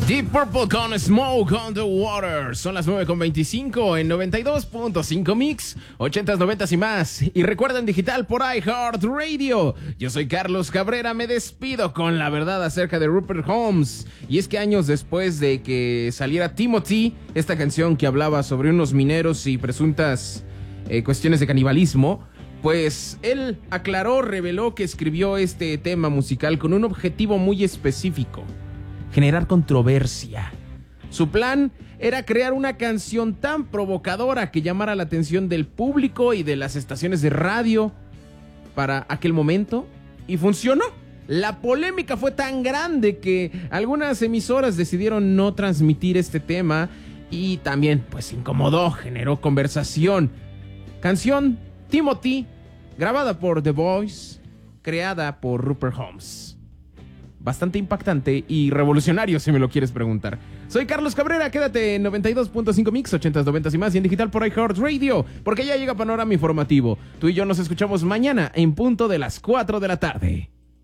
Deep Purple con Smoke on the Water. Son las 9:25 en 92.5 Mix, 80s, 90s y más. Y recuerden, digital por iHeartRadio. Yo soy Carlos Cabrera, me despido con la verdad acerca de Rupert Holmes. Y es que años después de que saliera Timothy, esta canción que hablaba sobre unos mineros y presuntas cuestiones de canibalismo, pues él reveló que escribió este tema musical con un objetivo muy específico: generar controversia. Su plan era crear una canción tan provocadora que llamara la atención del público y de las estaciones de radio para aquel momento, y funcionó. La polémica fue tan grande que algunas emisoras decidieron no transmitir este tema y también pues incomodó, generó conversación. Canción Timothy, grabada por The Voice, creada por Rupert Holmes. Bastante impactante y revolucionario, si me lo quieres preguntar. Soy Carlos Cabrera, quédate en 92.5 Mix, 80s, 90s y más, y en digital por iHeartRadio, porque ya llega Panorama Informativo. Tú y yo nos escuchamos mañana en punto de las 4 de la tarde.